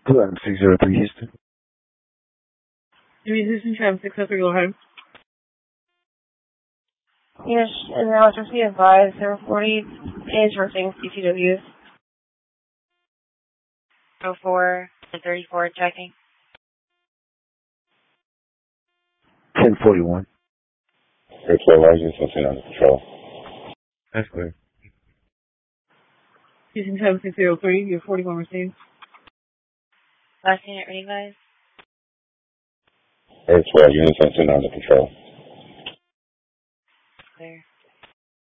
603 Houston. Houston, tram 603, go ahead. Yes, and now it's received by 040 is referring CCWs. 04 and 34 checking. 1041. Air 12 Rising, something under control. That's clear. Houston, tram 603, you're 41 received. Last unit ready, guys. Air 12 units, something under control. Clear.